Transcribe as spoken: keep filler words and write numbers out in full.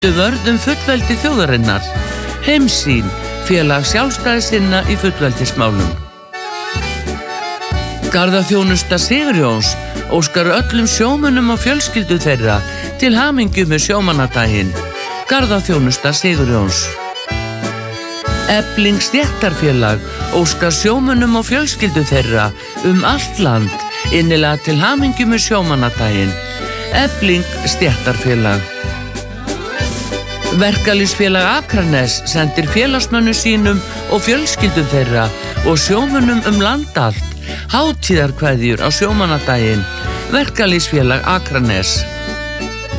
Vörðum fullveldi þjóðarinnar. Heimssýn, félag sjálfstæðissinna í fullveldismálum. Garðaþjónusta Sigurjóns óskar öllum sjómönnum og fjölskyldu þeirra til hamingju með sjómannadaginn. Garðaþjónusta Sigurjóns. Efling stéttarfélag óskar sjómönnum og fjölskyldu þeirra um allt land innilega til hamingju með sjómannadaginn. Efling stéttarfélag. Verkalýðsfélag Akranes sendir félagsmönnum sínum og fjölskyldum þeirra og sjómönnum um land allt hátíðarkveðjur á sjómannadaginn. Verkalýðsfélag Akranes.